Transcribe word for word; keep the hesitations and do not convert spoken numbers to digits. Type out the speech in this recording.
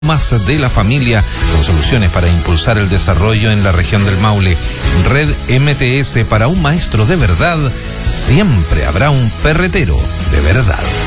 más de la familia, con soluciones para impulsar el desarrollo en la región del Maule. Red M T S, para un maestro de verdad, siempre habrá un ferretero de verdad.